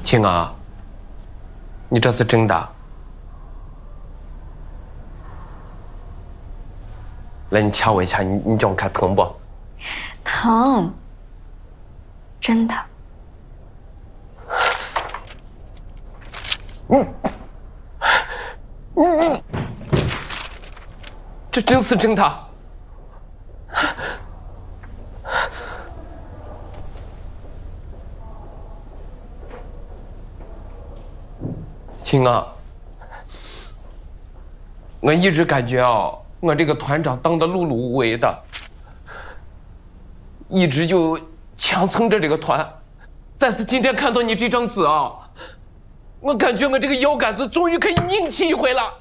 青啊，你这是真的？来，你掐我一下，你叫我看疼不？ 疼，真的。 这真是真的。青啊，我一直感觉啊，我这个团长当的碌碌无为的，一直就强撑着这个团，但是今天看到你这张纸啊，我感觉我这个腰杆子终于可以硬气一回了。